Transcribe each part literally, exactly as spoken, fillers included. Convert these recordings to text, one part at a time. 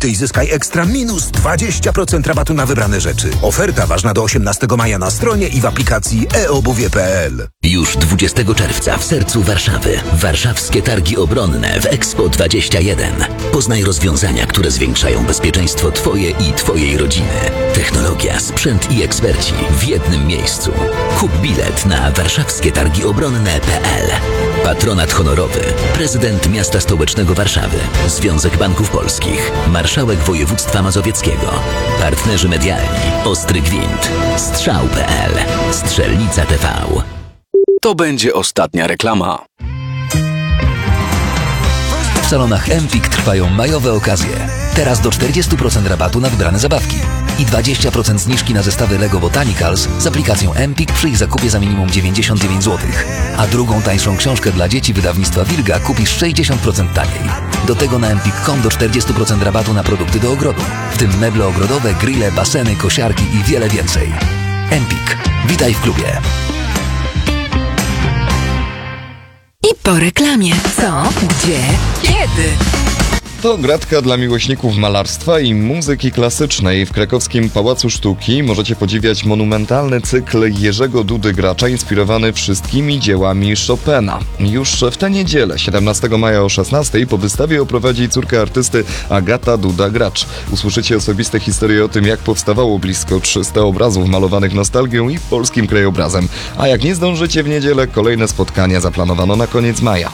produkty i zyskaj ekstra minus dwadzieścia procent rabatu na wybrane rzeczy. Oferta ważna do osiemnastego maja na stronie i w aplikacji e obuwie kropka p l. Już dwudziestego czerwca w sercu Warszawy. Warszawskie Targi Obronne w Expo dwadzieścia jeden. Poznaj rozwiązania, które zwiększają bezpieczeństwo Twoje i Twojej rodziny. Technologia, sprzęt i eksperci w jednym miejscu. Kup bilet na warszawskie targi obronne kropka p l. Patronat honorowy. Prezydent Miasta Stołecznego Warszawy. Związek Banków Polskich. Marszałek Województwa Mazowieckiego. Partnerzy medialni. Ostry Gwint. Strzał kropka p l. Strzelnica T V. To będzie ostatnia reklama. W salonach Empik trwają majowe okazje. Teraz do czterdzieści procent rabatu na wybrane zabawki i dwadzieścia procent zniżki na zestawy Lego Botanicals z aplikacją Empik przy ich zakupie za minimum dziewięćdziesiąt dziewięć złotych. A drugą tańszą książkę dla dzieci wydawnictwa Wilga kupisz sześćdziesiąt procent taniej. Do tego na empik kropka com do czterdzieści procent rabatu na produkty do ogrodu, w tym meble ogrodowe, grille, baseny, kosiarki i wiele więcej. Empik. Witaj w klubie. I po reklamie. Co? Gdzie? Kiedy? To gratka dla miłośników malarstwa i muzyki klasycznej. W krakowskim Pałacu Sztuki możecie podziwiać monumentalny cykl Jerzego Dudy Gracza inspirowany wszystkimi dziełami Chopina. Już w tę niedzielę, siedemnastego maja o szesnastej, po wystawie oprowadzi córka artysty Agata Duda-Gracz. Usłyszycie osobiste historie o tym, jak powstawało blisko trzysta obrazów malowanych nostalgią i polskim krajobrazem. A jak nie zdążycie w niedzielę, kolejne spotkania zaplanowano na koniec maja.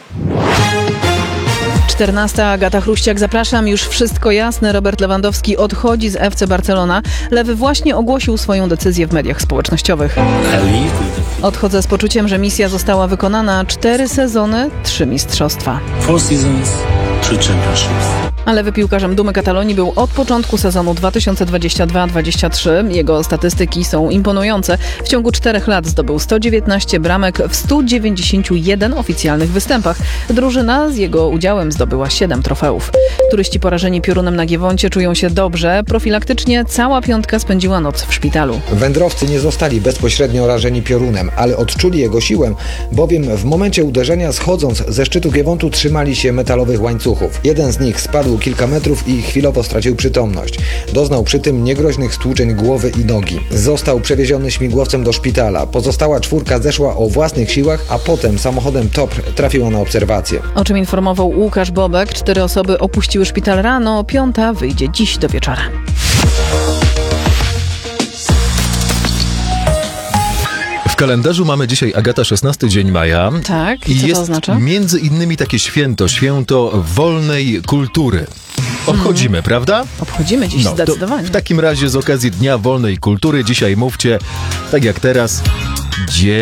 czternasta Agata Chruściak, zapraszam. Już wszystko jasne. Robert Lewandowski odchodzi z F C Barcelona. Lewy właśnie ogłosił swoją decyzję w mediach społecznościowych. Odchodzę z poczuciem, że misja została wykonana. Cztery sezony, trzy mistrzostwa. Four seasons, three championships. A lewy piłkarzem Dumy Katalonii był od początku sezonu dwa tysiące dwudziestego drugiego dwudziestego trzeciego. Jego statystyki są imponujące. W ciągu czterech lat zdobył sto dziewiętnaście bramek w stu dziewięćdziesięciu jeden oficjalnych występach. Drużyna z jego udziałem zdobyła siedem trofeów. Turyści porażeni piorunem na Giewoncie czują się dobrze. Profilaktycznie cała piątka spędziła noc w szpitalu. Wędrowcy nie zostali bezpośrednio rażeni piorunem, ale odczuli jego siłę, bowiem w momencie uderzenia schodząc ze szczytu Giewontu trzymali się metalowych łańcuchów. Jeden z nich spadł kilka metrów i chwilowo stracił przytomność. Doznał przy tym niegroźnych stłuczeń głowy i nogi. Został przewieziony śmigłowcem do szpitala. Pozostała czwórka zeszła o własnych siłach, a potem samochodem T O P R trafiła na obserwację. O czym informował Łukasz Bobek. Cztery osoby opuściły szpital rano, piąta wyjdzie dziś do wieczora. W kalendarzu mamy dzisiaj, Agata, szesnasty dzień maja. Tak, i i co jest to oznacza? Między innymi takie święto, święto wolnej kultury. Obchodzimy, hmm. prawda? Obchodzimy dziś, no, zdecydowanie. W takim razie z okazji Dnia Wolnej Kultury dzisiaj mówcie, tak jak teraz, dzie...